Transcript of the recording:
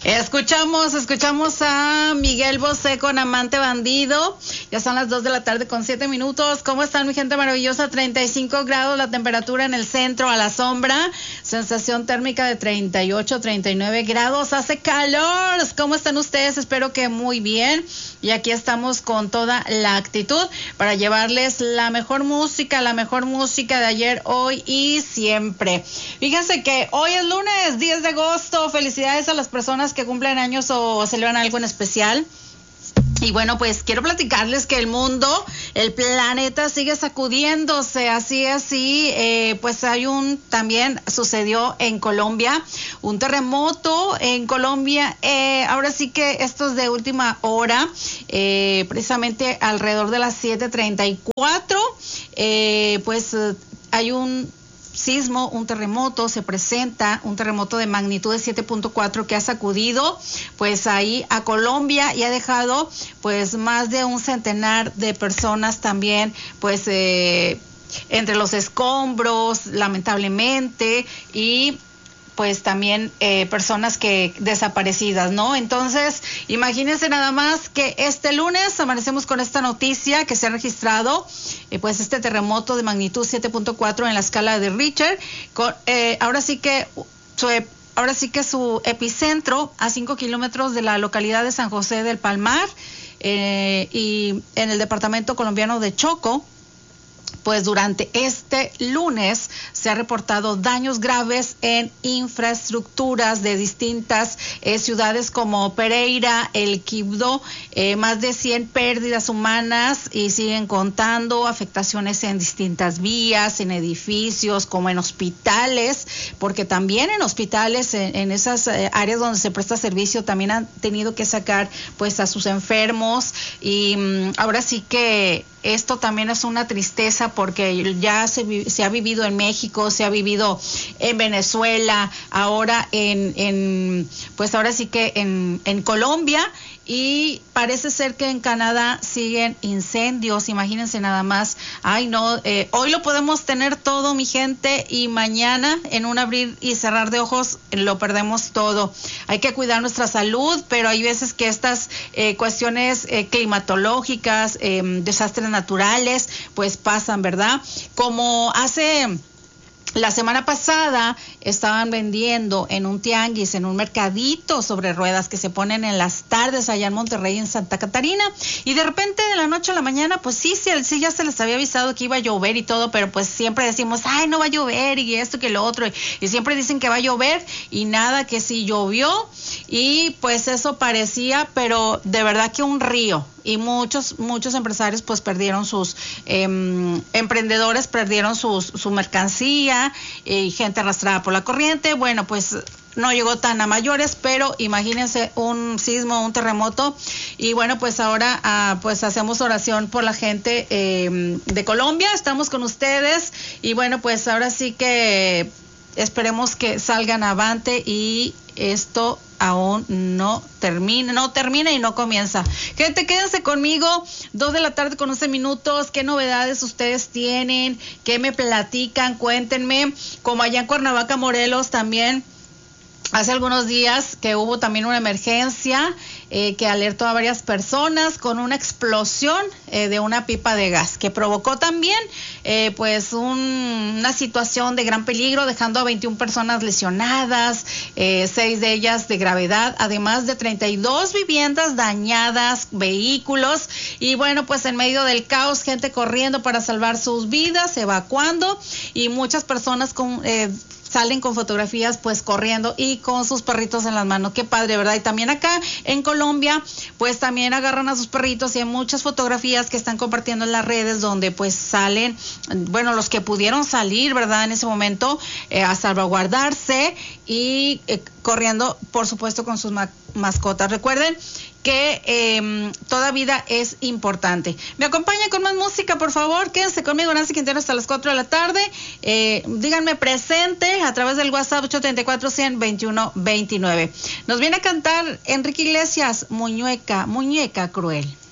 Escuchamos a Miguel Bosé con Amante Bandido. Ya son las 2:07 p.m. ¿Cómo están, mi gente maravillosa? 35 grados la temperatura en el centro, a la sombra. Sensación térmica de 38, 39 grados. Hace calor. ¿Cómo están ustedes? Espero que muy bien. Y aquí estamos con toda la actitud para llevarles la mejor música de ayer, hoy y siempre. Fíjense que hoy es lunes, 10 de agosto. Felicidades a las personas que cumplen años o celebran algo en especial. Y bueno, pues quiero platicarles que el mundo, el planeta sigue sacudiéndose, pues también sucedió en Colombia, un terremoto en Colombia, ahora sí que esto es de última hora, precisamente alrededor de las 7:34, hay un sismo, un terremoto, se presenta un terremoto de magnitud de 7.4 que ha sacudido pues ahí a Colombia y ha dejado pues más de un centenar de personas también pues entre los escombros, lamentablemente, y pues también personas que desaparecidas, ¿no? Entonces, imagínense nada más que este lunes amanecemos con esta noticia que se ha registrado, pues este terremoto de magnitud 7.4 en la escala de Richter, ahora sí que su epicentro a 5 kilómetros de la localidad de San José del Palmar, y en el departamento colombiano de Chocó. Pues durante este lunes se ha reportado daños graves en infraestructuras de distintas ciudades como Pereira, El Quibdó, más de 100 pérdidas humanas y siguen contando afectaciones en distintas vías, en edificios, como en hospitales, porque también en hospitales, en esas áreas donde se presta servicio, también han tenido que sacar pues a sus enfermos y ahora sí que esto también es una tristeza porque ya se ha vivido en México, se ha vivido en Venezuela, ahora pues ahora sí que en Colombia, y parece ser que en Canadá siguen incendios. Imagínense nada más. Ay, no, hoy lo podemos tener todo, mi gente, y mañana en un abrir y cerrar de ojos lo perdemos todo. Hay que cuidar nuestra salud, pero hay veces que estas cuestiones climatológicas, desastres naturales, pues pasan, ¿verdad? Como hace la semana pasada estaban vendiendo en un tianguis, en un mercadito sobre ruedas que se ponen en las tardes allá en Monterrey, en Santa Catarina, y de repente de la noche a la mañana, pues sí, ya se les había avisado que iba a llover y todo, pero pues siempre decimos, ay, no va a llover y esto que lo otro, y siempre dicen que va a llover y nada, que sí llovió, y pues eso parecía, pero de verdad que un río. Y muchos empresarios pues perdieron emprendedores perdieron su mercancía, y gente arrastrada por la corriente. Bueno, pues no llegó tan a mayores, pero imagínense un sismo, un terremoto. Y bueno, pues ahora pues hacemos oración por la gente de Colombia. Estamos con ustedes y bueno, pues ahora sí que esperemos que salgan avante y esto aún no termina y no comienza. Gente, quédense conmigo, 2:11 p.m. ¿Qué novedades ustedes tienen? ¿Qué me platican? Cuéntenme. Como allá en Cuernavaca, Morelos, también hace algunos días que hubo también una emergencia que alertó a varias personas con una explosión de una pipa de gas que provocó también pues una situación de gran peligro, dejando a 21 personas lesionadas, 6 de ellas de gravedad, además de 32 viviendas dañadas, vehículos, y bueno, pues en medio del caos, gente corriendo para salvar sus vidas, evacuando, y muchas personas salen con fotografías pues corriendo y con sus perritos en las manos. Qué padre, ¿verdad? Y también acá en Colombia pues también agarran a sus perritos y hay muchas fotografías que están compartiendo en las redes donde pues salen, bueno, los que pudieron salir, ¿verdad? En ese momento a salvaguardarse y corriendo, por supuesto, con sus mascotas. Recuerden que toda vida es importante. Me acompañan con más música, por favor. Quédense conmigo, Nancy Quintero, hasta las 4 de la tarde. Díganme presente a través del WhatsApp 834-100-2129. Nos viene a cantar Enrique Iglesias, Muñeca Cruel.